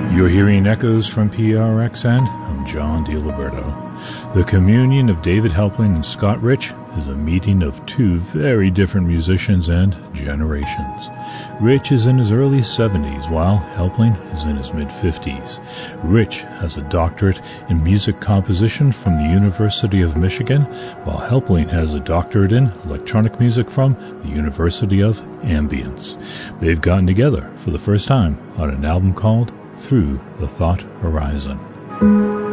You're hearing echoes from PRXN. I'm John DiLiberto. The communion of David Helpling and Scott Rich is a meeting of two very different musicians and generations. Rich is in his early 70s, while Helpling is in his mid-50s. Rich has a doctorate in music composition from the University of Michigan, while Helpling has a doctorate in electronic music from the University of Ambience. They've gotten together for the first time on an album called Through the Thought Horizon.